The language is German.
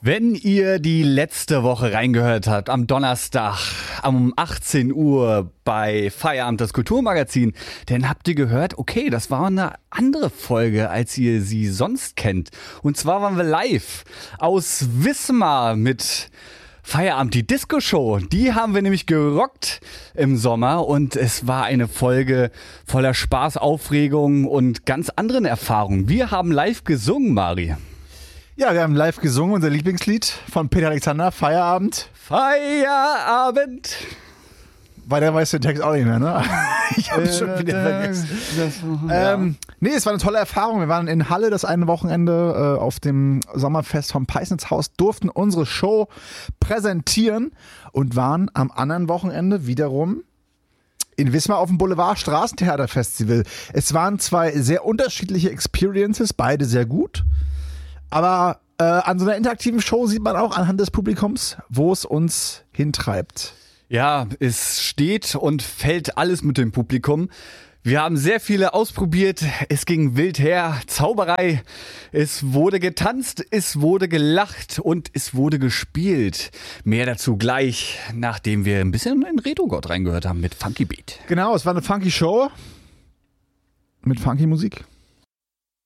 Wenn ihr die letzte Woche reingehört habt, am Donnerstag um 18 Uhr bei Feierabend, das Kulturmagazin, dann habt ihr gehört, okay, das war eine andere Folge, als ihr sie sonst kennt. Und zwar waren wir live aus Wismar mit Feierabend, die Disco-Show. Die haben wir nämlich gerockt im Sommer und es war eine Folge voller Spaß, Aufregung und ganz anderen Erfahrungen. Wir haben live gesungen, Mari. Ja, wir haben live gesungen, unser Lieblingslied von Peter Alexander, Feierabend. Feierabend. Weiter weißt du den Text auch nicht mehr, ne? Ich hab's schon wieder vergessen. Nee, es war eine tolle Erfahrung. Wir waren in Halle das eine Wochenende auf dem Sommerfest vom Peisnitzhaus, durften unsere Show präsentieren und waren am anderen Wochenende wiederum in Wismar auf dem Boulevard Straßentheaterfestival. Es waren zwei sehr unterschiedliche Experiences, beide sehr gut. Aber an so einer interaktiven Show sieht man auch anhand des Publikums, wo es uns hintreibt. Ja, es steht und fällt alles mit dem Publikum. Wir haben sehr viele ausprobiert. Es ging wild her, Zauberei. Es wurde getanzt, es wurde gelacht und es wurde gespielt. Mehr dazu gleich, nachdem wir ein bisschen in Retro-Gott reingehört haben mit Funky Beat. Genau, es war eine funky Show mit funky Musik.